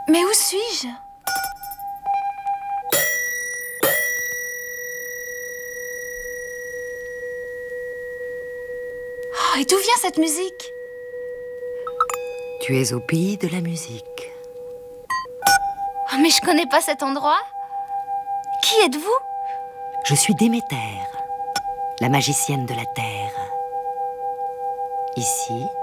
Mais où suis-je? Oh, et d'où vient cette musique? Tu es au pays de la musique. Oh, mais je connais pas cet endroit. Qui êtes-vous? Je suis Déméter, la magicienne de la terre. Ici,